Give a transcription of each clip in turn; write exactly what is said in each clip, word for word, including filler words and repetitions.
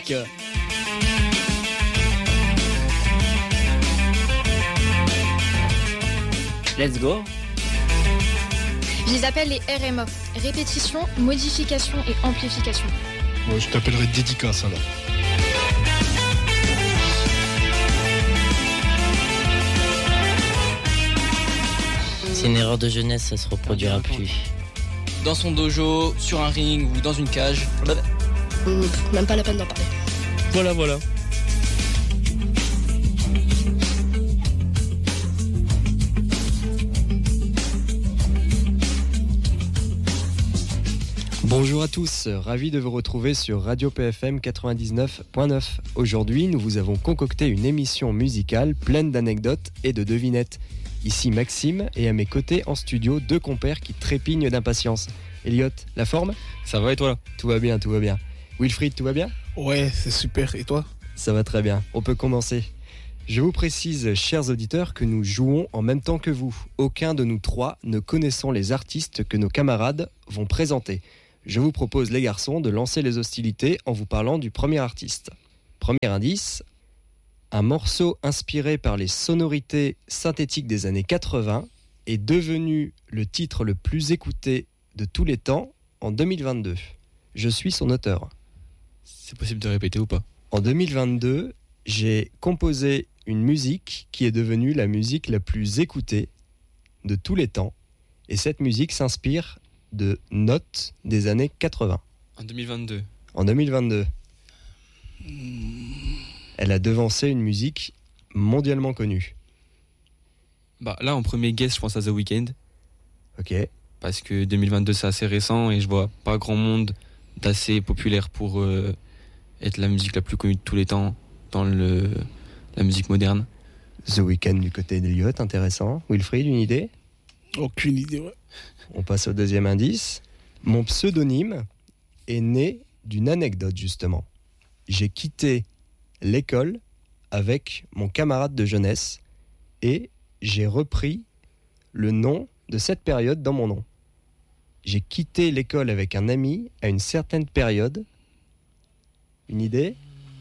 musique. Let's go. Je les appelle les R M A. Répétition, modification et amplification. Moi, je t'appellerai dédicace alors. C'est une erreur de jeunesse, ça se reproduira plus. Dans son dojo, sur un ring ou dans une cage. Mmh, même pas la peine d'en parler. Voilà, voilà. Bonjour à tous, ravi de vous retrouver sur Radio P F M quatre-vingt-dix-neuf point neuf. Aujourd'hui, nous vous avons concocté une émission musicale pleine d'anecdotes et de devinettes. Ici Maxime et à mes côtés en studio, deux compères qui trépignent d'impatience. Elliot, la forme ? Ça va et toi là ? Tout va bien, tout va bien. Wilfried, tout va bien ? Ouais, c'est super. Et toi ? Ça va très bien, on peut commencer. Je vous précise, chers auditeurs, que nous jouons en même temps que vous. Aucun de nous trois ne connaissons les artistes que nos camarades vont présenter. Je vous propose, les garçons, de lancer les hostilités en vous parlant du premier artiste. Premier indice, un morceau inspiré par les sonorités synthétiques des années quatre-vingts est devenu le titre le plus écouté de tous les temps en deux mille vingt-deux. Je suis son auteur. C'est possible de répéter ou pas ? En deux mille vingt-deux, j'ai composé une musique qui est devenue la musique la plus écoutée de tous les temps. Et cette musique s'inspire de notes des années quatre-vingts. En deux mille vingt-deux. En deux mille vingt-deux. Elle a devancé une musique mondialement connue. Bah là, en premier guess, je pense à The Weeknd. Ok. Parce que deux mille vingt-deux, c'est assez récent et je vois pas grand monde d'assez populaire pour euh, être la musique la plus connue de tous les temps dans le, la musique moderne. The Weeknd du côté d'Eliott, intéressant. Wilfried, une idée ? Aucune idée, ouais. On passe au deuxième indice. Mon pseudonyme est né d'une anecdote, justement. J'ai quitté l'école avec mon camarade de jeunesse et j'ai repris le nom de cette période dans mon nom. J'ai quitté l'école avec un ami à une certaine période. Une idée ?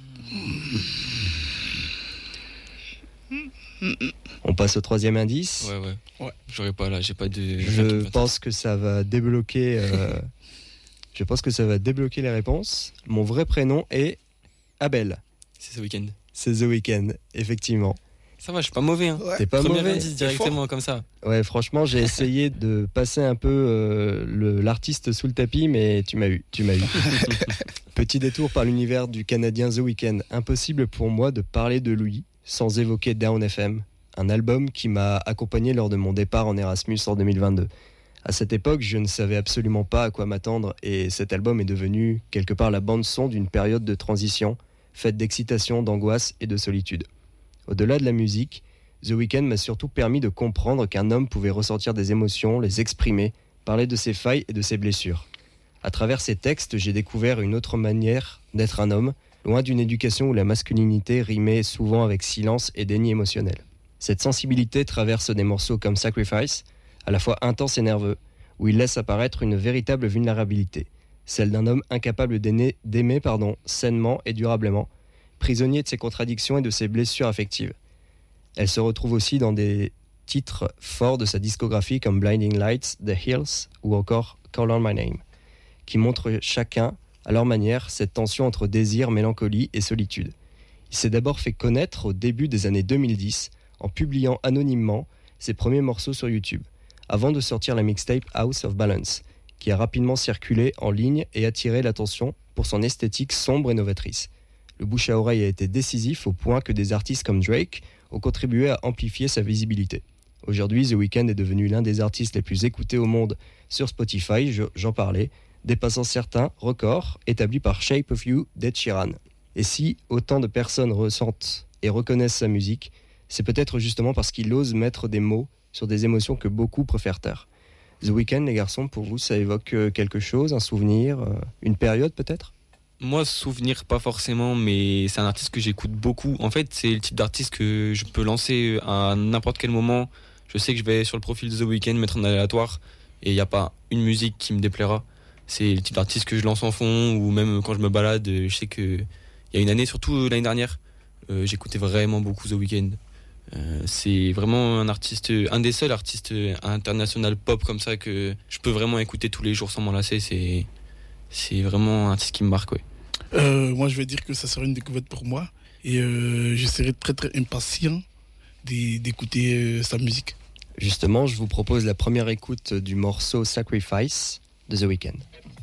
On passe au troisième indice. Ouais, ouais. Ouais. J'aurais pas là, j'ai pas de. Je pense que ça va débloquer. Euh, je pense que ça va débloquer les réponses. Mon vrai prénom est Abel. C'est The Weeknd. C'est The Weeknd, effectivement. Ça va, je suis pas mauvais. Hein. Ouais. T'es pas Premier mauvais. indice directement comme ça. Ouais, franchement, j'ai essayé de passer un peu euh, le, l'artiste sous le tapis, mais tu m'as eu. Tu m'as eu. Petit détour par l'univers du Canadien The Weeknd. Impossible pour moi de parler de lui sans évoquer Down F M, un album qui m'a accompagné lors de mon départ en Erasmus en deux mille vingt-deux. À cette époque, je ne savais absolument pas à quoi m'attendre et cet album est devenu quelque part la bande-son d'une période de transition, faite d'excitation, d'angoisse et de solitude. Au-delà de la musique, The Weeknd m'a surtout permis de comprendre qu'un homme pouvait ressentir des émotions, les exprimer, parler de ses failles et de ses blessures. À travers ces textes, j'ai découvert une autre manière d'être un homme, loin d'une éducation où la masculinité rimait souvent avec silence et déni émotionnel. Cette sensibilité traverse des morceaux comme Sacrifice, à la fois intense et nerveux, où il laisse apparaître une véritable vulnérabilité, celle d'un homme incapable d'aimer, d'aimer pardon, sainement et durablement, prisonnier de ses contradictions et de ses blessures affectives. Elle se retrouve aussi dans des titres forts de sa discographie comme Blinding Lights, The Hills ou encore Call on My Name, qui montrent chacun, à leur manière, cette tension entre désir, mélancolie et solitude. Il s'est d'abord fait connaître au début des années deux mille dix en publiant anonymement ses premiers morceaux sur YouTube, avant de sortir la mixtape House of Balance, qui a rapidement circulé en ligne et attiré l'attention pour son esthétique sombre et novatrice. Le bouche à oreille a été décisif au point que des artistes comme Drake ont contribué à amplifier sa visibilité. Aujourd'hui, The Weeknd est devenu l'un des artistes les plus écoutés au monde sur Spotify, je, j'en parlais, dépassant certains records établis par Shape of You d'Ed Sheeran. Et si autant de personnes ressentent et reconnaissent sa musique, c'est peut-être justement parce qu'il ose mettre des mots sur des émotions que beaucoup préfèrent taire. The Weeknd, les garçons, pour vous, ça évoque quelque chose, un souvenir, une période peut-être ? Moi, souvenir, pas forcément, mais c'est un artiste que j'écoute beaucoup. En fait, c'est le type d'artiste que je peux lancer à n'importe quel moment. Je sais que je vais sur le profil de The Weeknd, mettre en aléatoire, et il n'y a pas une musique qui me déplaira. C'est le type d'artiste que je lance en fond, ou même quand je me balade, je sais qu'il il y a une année, surtout l'année dernière, euh, j'écoutais vraiment beaucoup The Weeknd. Euh, c'est vraiment un artiste, un des seuls artistes international pop comme ça que je peux vraiment écouter tous les jours sans m'en lasser. C'est, c'est vraiment un artiste qui me marque, ouais. Euh, moi, je vais dire que ça sera une découverte pour moi. Et euh, je serai très très impatient d'écouter euh, sa musique. Justement, je vous propose la première écoute du morceau Sacrifice de The Weeknd.